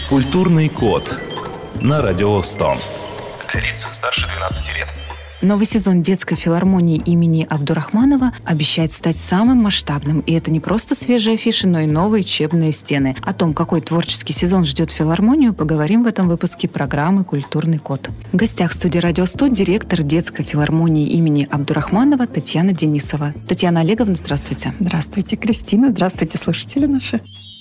Культурный код на Радио 100. Для лиц старше 12 лет. Новый сезон детской филармонии имени Абдурахманова обещает стать самым масштабным. И это не просто свежие афиши, но и новые учебные стены. О том, какой творческий сезон ждет филармонию, поговорим в этом выпуске программы «Культурный код». В гостях студии «Радио 100» директор детской филармонии имени Абдурахманова Татьяна Денисова. Татьяна Олеговна, здравствуйте. Здравствуйте, Кристина. Здравствуйте, слушатели наши.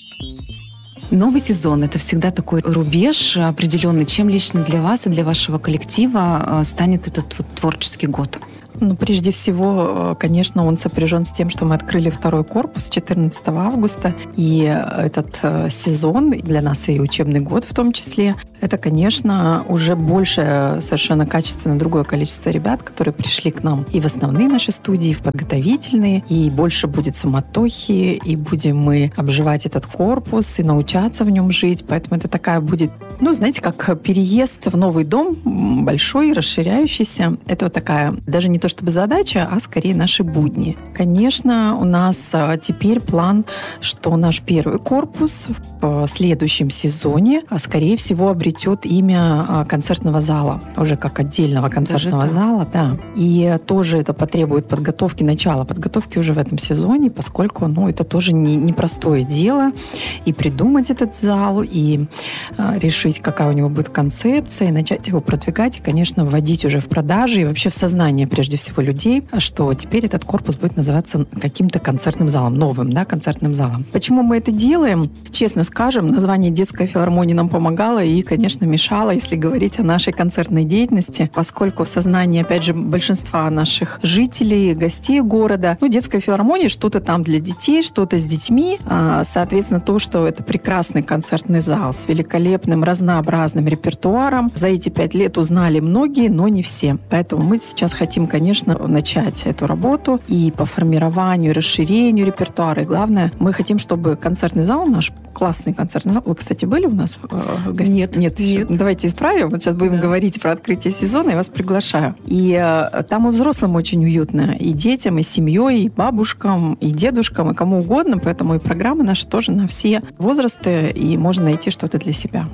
Новый сезон – это всегда такой рубеж определенный. Чем лично для вас и для вашего коллектива станет этот творческий год? Прежде всего, конечно, он сопряжен с тем, что мы открыли второй корпус 14 августа. И этот сезон, для нас и учебный год в том числе, это, конечно, уже больше совершенно качественно другое количество ребят, которые пришли к нам и в основные наши студии, и в подготовительные, и больше будет суматохи, и будем мы обживать этот корпус и научаться в нем жить. Поэтому это такая будет, знаете, как переезд в новый дом, большой, расширяющийся. Это вот такая, даже не то чтобы задача, а скорее наши будни. Конечно, у нас теперь план, что наш первый корпус в следующем сезоне, скорее всего, обретет имя концертного зала, уже как отдельного концертного зала, да. И тоже это потребует подготовки, начала подготовки уже в этом сезоне, поскольку, это тоже непростое дело, и придумать этот зал, и решить, какая у него будет концепция, и начать его продвигать, и, конечно, вводить уже в продажи и вообще в сознание, прежде всего, людей, что теперь этот корпус будет называться каким-то концертным залом, новым, концертным залом. Почему мы это делаем? Честно скажем, название детской филармонии нам помогало и, конечно, мешало, если говорить о нашей концертной деятельности, поскольку в сознании, опять же, большинства наших жителей, гостей города, детская филармония что-то там для детей, что-то с детьми, соответственно, то, что это прекрасный концертный зал с великолепным, разнообразным репертуаром. За эти 5 лет узнали многие, но не все. Поэтому мы сейчас хотим, конечно, начать эту работу и по формированию, расширению репертуара. И главное, мы хотим, чтобы концертный зал, наш классный концертный зал... Вы, кстати, были у нас в гостях? Нет. Давайте исправим. Вот сейчас будем говорить про открытие сезона, я вас приглашаю. И там и взрослым очень уютно, и детям, и семьей, и бабушкам, и дедушкам, и кому угодно. Поэтому и программы наши тоже на все возрасты, и можно найти что-то для себя.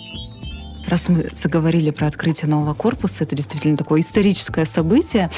Раз мы заговорили про открытие нового корпуса, это действительно такое историческое событие.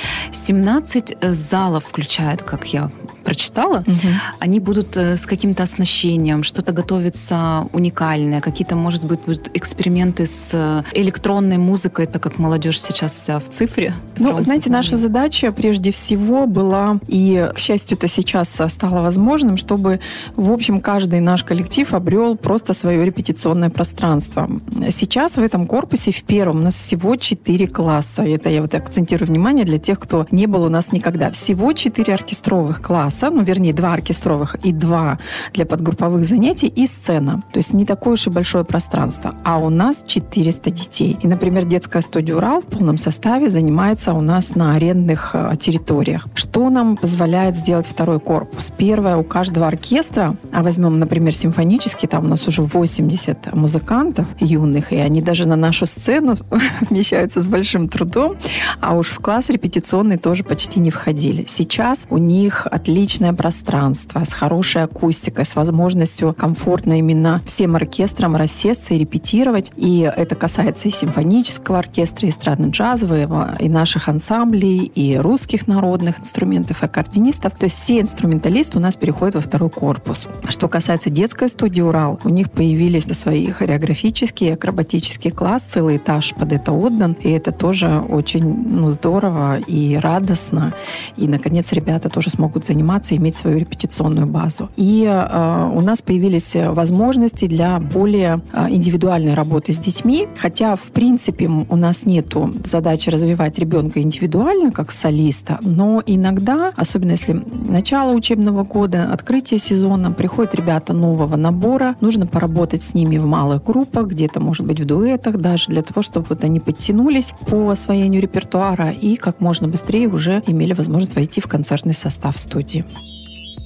17 залов включает, как я прочитала. Они будут с каким-то оснащением, что-то готовится уникальное, какие-то, может быть, будут эксперименты с электронной музыкой, так как молодежь сейчас вся в цифре. Знаете, наша задача прежде всего была, и, к счастью, это сейчас стало возможным, чтобы, в общем, каждый наш коллектив обрел просто свое репетиционное пространство. Сейчас в этом корпусе в первом у нас всего 4 класса. Это я акцентирую внимание для тех, кто не был у нас никогда. Всего 4 оркестровых класса, 2 оркестровых и 2 для подгрупповых занятий и сцена. То есть не такое уж и большое пространство. А у нас 400 детей. И, например, детская студия «Урал» в полном составе занимается у нас на арендных территориях. Что нам позволяет сделать второй корпус? Первое, у каждого оркестра, возьмем, например, симфонический, там у нас уже 80 музыкантов юных, и они даже на нашу сцену вмещаются с большим трудом, а уж в класс репетиционный тоже почти не входили. Сейчас у них отличное пространство с хорошей акустикой, с возможностью комфортно именно всем оркестрам рассесться и репетировать. И это касается и симфонического оркестра, и эстрадно-джазового, и наших ансамблей, и русских народных инструментов, и аккордеонистов. То есть все инструменталисты у нас переходят во второй корпус. Что касается детской студии «Урал», у них появились свои хореографические, акробатические класс, целый этаж под это отдан. И это тоже очень здорово и радостно. И, наконец, ребята тоже смогут заниматься и иметь свою репетиционную базу. И у нас появились возможности для более индивидуальной работы с детьми. Хотя, в принципе, у нас нету задачи развивать ребенка индивидуально, как солиста. Но иногда, особенно если начало учебного года, открытие сезона, приходят ребята нового набора. Нужно поработать с ними в малых группах, где-то, может быть, в дуэтах даже, для того, чтобы они подтянулись по освоению репертуара и как можно быстрее уже имели возможность войти в концертный состав студии.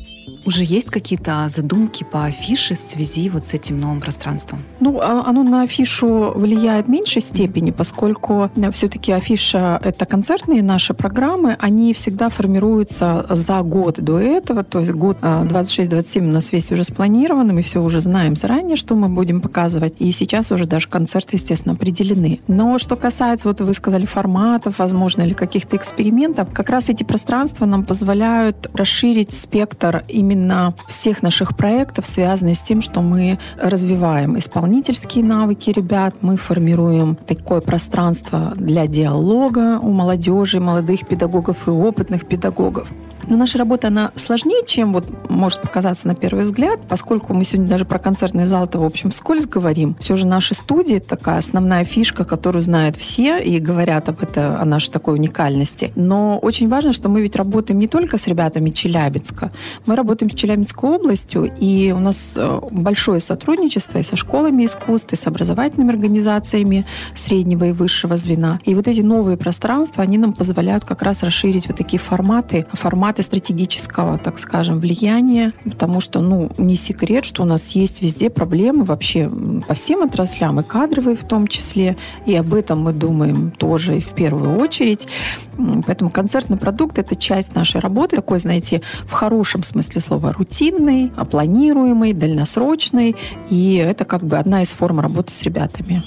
Уже есть какие-то задумки по афише в связи вот с этим новым пространством? Ну, оно на афишу влияет в меньшей степени, поскольку все-таки афиша — это концертные наши программы, они всегда формируются за год до этого, то есть год 26-27 у нас весь уже спланирован, мы все уже знаем заранее, что мы будем показывать, и сейчас уже даже концерты, естественно, определены. Но что касается, вот вы сказали, форматов, возможно, или каких-то экспериментов, как раз эти пространства нам позволяют расширить спектр именно всех наших проектов, связанных с тем, что мы развиваем исполнительские навыки ребят, мы формируем такое пространство для диалога у молодежи, молодых педагогов и опытных педагогов. Но наша работа, она сложнее, чем вот может показаться на первый взгляд, поскольку мы сегодня даже про концертный зал-то, в общем, вскользь говорим. Все же наши студии — такая основная фишка, которую знают все и говорят о нашей такой уникальности. Но очень важно, что мы ведь работаем не только с ребятами Челябинска, мы работаем с Челябинской областью, и у нас большое сотрудничество и со школами искусств, и с образовательными организациями среднего и высшего звена. И вот эти новые пространства, они нам позволяют как раз расширить вот такие форматы стратегического, так скажем, влияния, потому что, не секрет, что у нас есть везде проблемы вообще по всем отраслям, и кадровые в том числе, и об этом мы думаем тоже и в первую очередь. Поэтому концертный продукт — это часть нашей работы, такой, знаете, в хорошем смысле слова, рутинный, планируемый, дальносрочный, и это как бы одна из форм работы с ребятами.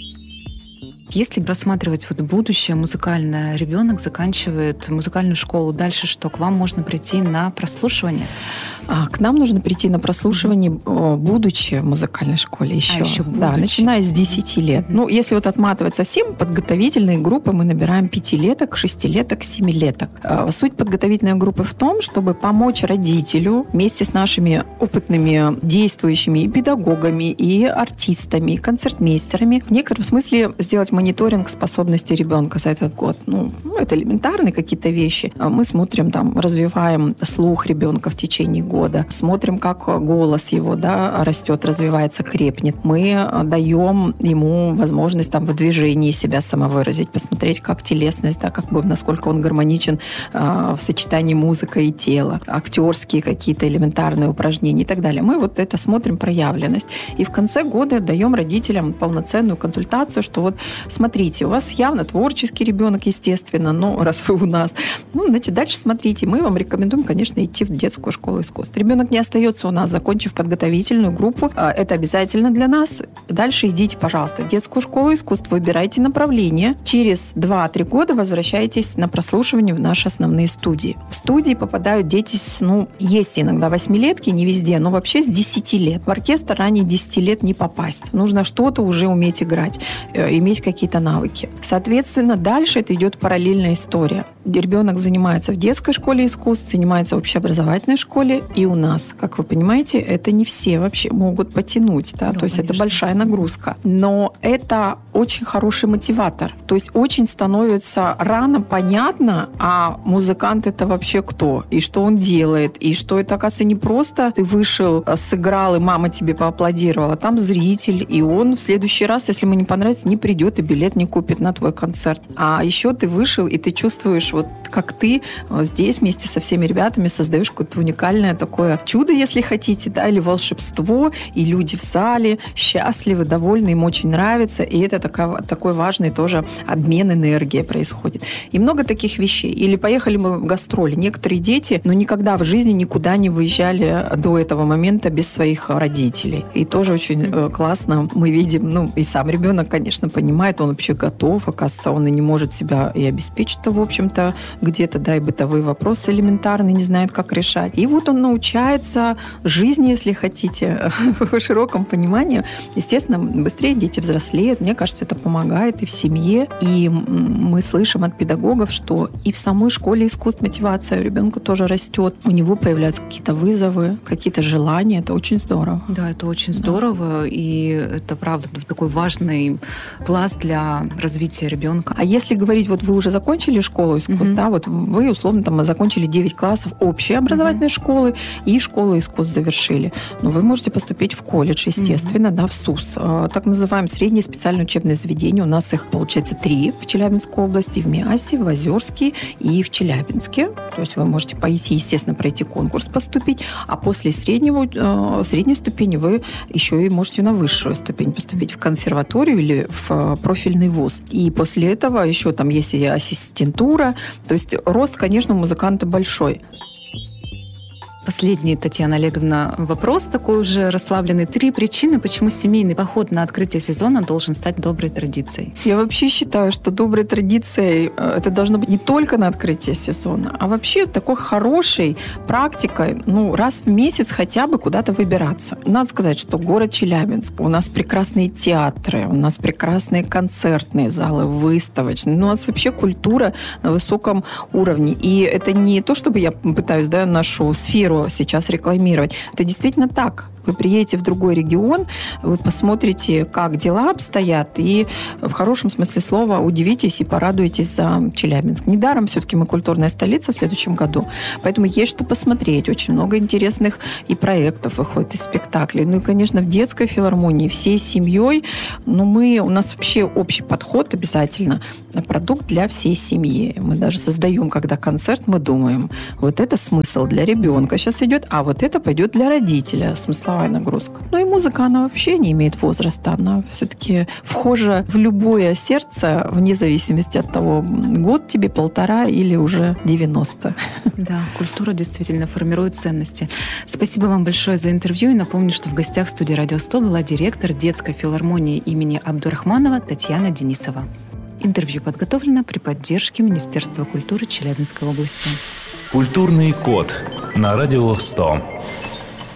Если рассматривать вот будущее музыкальное, ребенок заканчивает музыкальную школу, дальше что? К вам можно прийти на прослушивание? К нам нужно прийти на прослушивание, будучи в музыкальной школе еще. Да, начиная с 10 лет. Если вот отматывать совсем, подготовительные группы мы набираем 5-леток, 6-леток, 7-леток. Суть подготовительной группы в том, чтобы помочь родителю вместе с нашими опытными действующими и педагогами, и артистами, и концертмейстерами в некотором смысле сделать мониторинг способностей ребенка за этот год. Это элементарные какие-то вещи. Мы смотрим, развиваем слух ребенка в течение года, смотрим, как голос его растет, развивается, крепнет. Мы даем ему возможность в движении себя самовыразить, посмотреть, как телесность, насколько он гармоничен в сочетании музыка и тела, актерские какие-то элементарные упражнения и так далее. Мы вот это смотрим, проявленность. И в конце года даем родителям полноценную консультацию, что смотрите, у вас явно творческий ребенок, естественно, но раз вы у нас, значит, дальше смотрите. Мы вам рекомендуем, конечно, идти в детскую школу искусств. Ребенок не остается у нас, закончив подготовительную группу. Это обязательно для нас. Дальше идите, пожалуйста, в детскую школу искусств, выбирайте направление. Через 2-3 года возвращайтесь на прослушивание в наши основные студии. В студии попадают дети есть иногда 8-летки, не везде, но вообще с 10 лет. В оркестр ранее 10 лет не попасть. Нужно что-то уже уметь играть, иметь какие-то навыки. Соответственно, дальше это идет параллельная история. Ребенок занимается в детской школе искусств, занимается в общеобразовательной школе, и у нас, как вы понимаете, это не все вообще могут потянуть, то есть конечно. Это большая нагрузка. Но это очень хороший мотиватор. То есть очень становится рано понятно, а музыкант это вообще кто, и что он делает, и что это, оказывается, не просто ты вышел, сыграл, и мама тебе поаплодировала, там зритель, и он в следующий раз, если ему не понравится, не придет и билет не купит на твой концерт. А еще ты вышел, и ты чувствуешь, как ты здесь вместе со всеми ребятами создаешь какое-то уникальное такое чудо, если хотите, или волшебство, и люди в зале счастливы, довольны, им очень нравится, и это такой важный тоже обмен энергией происходит. И много таких вещей. Или поехали мы в гастроли. Некоторые дети, никогда в жизни никуда не выезжали до этого момента без своих родителей. И тоже очень классно мы видим, и сам ребенок, конечно, понимает, он вообще готов, оказывается, он и не может себя и обеспечить-то, в общем-то, где-то, и бытовые вопросы элементарные, не знает, как решать. И вот он научается жизни, если хотите, в широком понимании. Естественно, быстрее дети взрослеют. Мне кажется, это помогает и в семье. И мы слышим от педагогов, что и в самой школе искусств мотивация у ребенка тоже растет. У него появляются какие-то вызовы, какие-то желания. Это очень здорово. Да, это очень здорово. И это, правда, такой важный пласт для развития ребенка. А если говорить, вы уже закончили школу искусств, корпус, да, вот вы, условно, там закончили 9 классов общей образовательной школы и школу искусств завершили. Но вы можете поступить в колледж, естественно, да, в СУС. Так называемое среднее специальное учебное заведение. У нас их, получается, 3 в Челябинской области, в Миасе, в Озерске и в Челябинске. То есть вы можете пойти, естественно, пройти конкурс, поступить, а после средней ступени вы еще и можете на высшую ступень поступить в консерваторию или в профильный вуз. И после этого еще там есть и ассистентура. То есть рост, конечно, у музыканта большой. Последний, Татьяна Олеговна, вопрос такой уже расслабленный. 3 причины, почему семейный поход на открытие сезона должен стать доброй традицией. Я вообще считаю, что доброй традицией это должно быть не только на открытие сезона, а вообще такой хорошей практикой, раз в месяц хотя бы куда-то выбираться. Надо сказать, что город Челябинск, у нас прекрасные театры, у нас прекрасные концертные залы, выставочные. У нас вообще культура на высоком уровне. И это не то, чтобы я пытаюсь, нашу сферу сейчас рекламировать. Это действительно так. Вы приедете в другой регион, вы посмотрите, как дела обстоят, и в хорошем смысле слова удивитесь и порадуетесь за Челябинск. Недаром все-таки мы культурная столица в следующем году, поэтому есть что посмотреть. Очень много интересных и проектов выходит, и спектаклей. И, конечно, в детской филармонии всей семьей, у нас вообще общий подход обязательно. Продукт для всей семьи. Мы даже создаем, когда концерт, мы думаем, вот это смысл для ребенка сейчас идет, а вот это пойдет для родителя, смысловая нагрузка. И музыка, она вообще не имеет возраста. Она все-таки вхожа в любое сердце, вне зависимости от того, год тебе, 1,5 или уже 90. Да, культура действительно формирует ценности. Спасибо вам большое за интервью. И напомню, что в гостях студии «Радио 100» была директор детской филармонии имени Абдурахманова Татьяна Денисова. Интервью подготовлено при поддержке Министерства культуры Челябинской области. Культурный код на Радио 100.